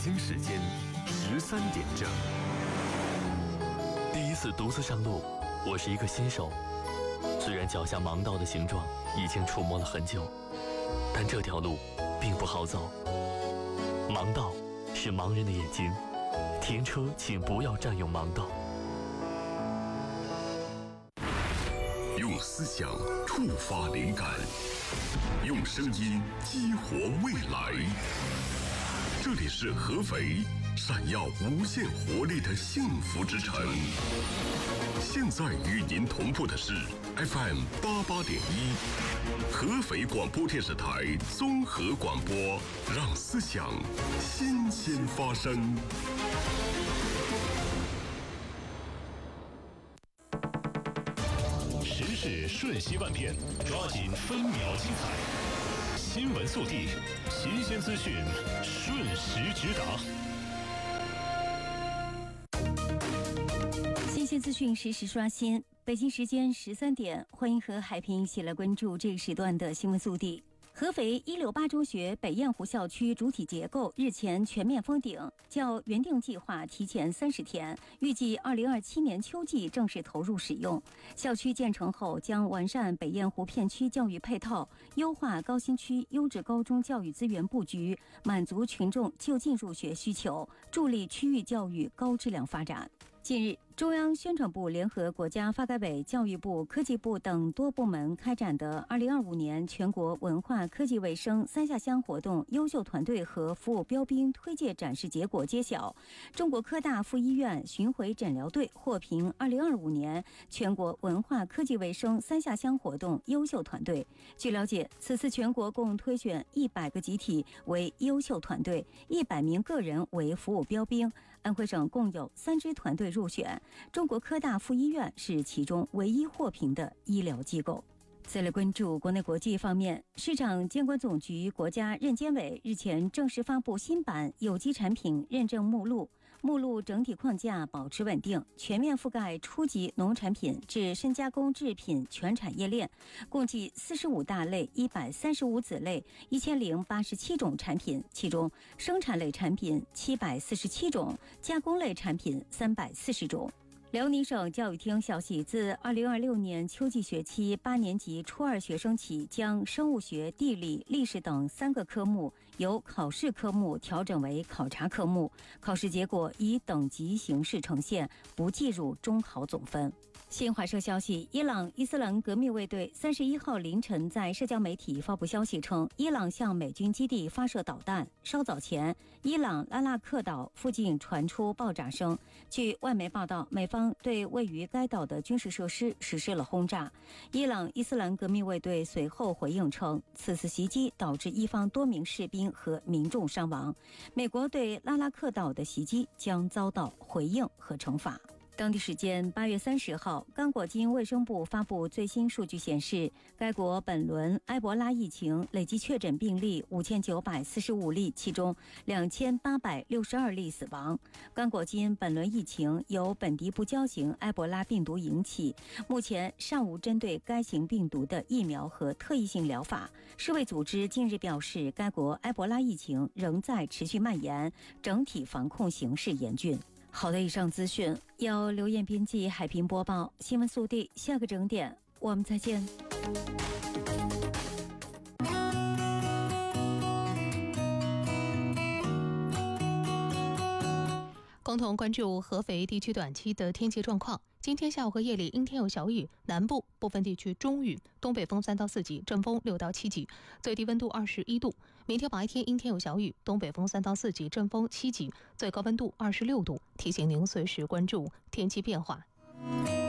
京时间13点整。第一次独自上路，我是一个新手。虽然脚下盲道的形状已经触摸了很久，但这条路并不好走。盲道是盲人的眼睛，停车请不要占用盲道。 用思想触发灵感，用声音激活未来。这里是合肥，闪耀无限活力的幸福之城。现在与您同步的是 FM 88.1，合肥广播电视台综合广播，让思想新鲜发生。 时事瞬息万变，抓紧分秒精彩。新闻速递，新鲜资讯，瞬时直达。 新鲜资讯实时刷新。北京时间13点，欢迎和海平一起来关注这个时段的新闻速递。合肥168中学北雁湖校区主体结构日前全面封顶，较原定计划提前30天，预计2027年秋季正式投入使用。校区建成后，将完善北雁湖片区教育配套，优化高新区优质高中教育资源布局，满足群众就近入学需求，助力区域教育高质量发展。近日，中央宣传部联合国家发改委、教育部、科技部等多部门开展的2025年全国文化科技卫生3下乡活动优秀团队和服务标兵推介展示结果揭晓，中国科大附医院巡回诊疗队获评2025年全国文化科技卫生3下乡活动优秀团队。据了解，此次全国共推选100个集体为优秀团队，100名个人为服务标兵。安徽省共有3支团队入选，中国科大附医院是其中唯一获评的医疗机构。再来关注国内国际方面，市场监管总局国家认监委日前正式发布新版有机产品认证目录，目录整体框架保持稳定，全面覆盖初级农产品至深加工制品全产业链，共计45大类、135子类、1087种产品，其中生产类产品747种，加工类产品340种。辽宁省教育厅消息，自2026年秋季学期8年级初2学生起，将生物学、地理、历史等3个科目由考试科目调整为考察科目，考试结果以等级形式呈现，不计入中考总分。新华社消息，伊朗伊斯兰革命卫队31号凌晨在社交媒体发布消息称，伊朗向美军基地发射导弹。稍早前，伊朗拉纳克岛附近传出爆炸声，据外媒报道，美方对位于该岛的军事设施实施了轰炸。伊朗伊斯兰革命卫队随后回应称，此次袭击导致伊方多名士兵和民众伤亡。美国对拉纳克岛的袭击将遭到回应和惩罚。当地时间8月30号，刚果金卫生部发布最新数据显示，该国本轮埃博拉疫情累计确诊病例5945例，其中2862例死亡。刚果金本轮疫情由本地不交型埃博拉病毒引起，目前尚无针对该型病毒的疫苗和特异性疗法。世卫组织近日表示，该国埃博拉疫情仍在持续蔓延，整体防控形势严峻。好的，以上资讯由刘艳编辑，海平播报。新闻速递，下个整点我们再见。 共同关注合肥地区短期的天气状况。今天下午和夜里阴天有小雨，南部部分地区中雨，东北风3到4级，阵风6到7级，最低温度21度。明天白天阴天有小雨，东北风3到4级，阵风7级，最高温度26度。提醒您随时关注天气变化。